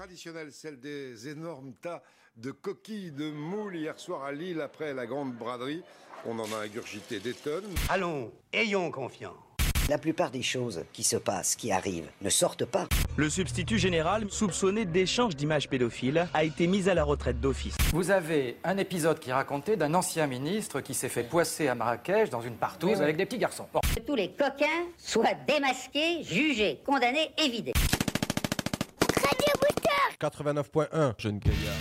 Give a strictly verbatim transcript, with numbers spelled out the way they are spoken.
traditionnelle, celle des énormes tas de coquilles de moules hier soir à Lille après la grande braderie. On en a ingurgité des tonnes. Allons, ayons confiance. La plupart des choses qui se passent, qui arrivent, ne sortent pas. Le substitut général, soupçonné d'échange d'images pédophiles, a été mis à la retraite d'office. Vous avez un épisode qui racontait d'un ancien ministre qui s'est fait poisser à Marrakech dans une partouze oui, oui. avec des petits garçons. Bon. Que tous les coquins soient démasqués, jugés, condamnés et vidés. quatre-vingt-neuf point un, Jeune Gaillard.